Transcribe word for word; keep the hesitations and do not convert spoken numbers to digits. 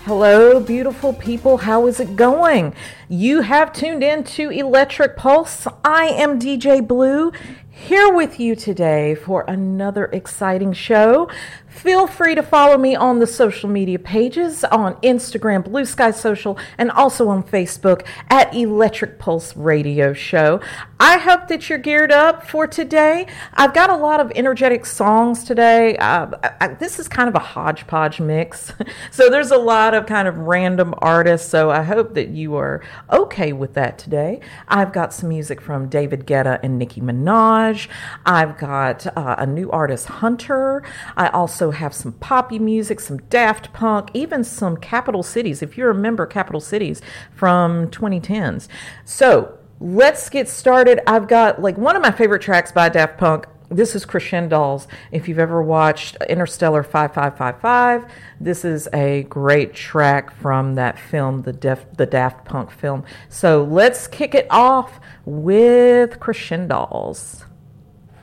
Hello, beautiful people. How is it going? You have tuned in to Electric Pulse. I am D J Blue, here with you today for another exciting show. Feel free to follow me on the social media pages on Instagram, Blue Sky Social, and also on Facebook at Electric Pulse Radio Show. I hope that you're geared up for today. I've got a lot of energetic songs today. Uh, I, I, this is kind of a hodgepodge mix. So there's a lot of kind of random artists. So I hope that you are okay with that today. I've got some music from David Guetta and Nicki Minaj. I've got uh, a new artist, Hunter. I also have some poppy music, some Daft Punk, even some Capital Cities, if you remember Capital Cities from twenty tens. So let's get started. I've got like one of my favorite tracks by Daft Punk. This is Crescendos. If you've ever watched Interstellar five five five five, this is a great track from that film, the, Def, the Daft Punk film. So let's kick it off with Crescendos.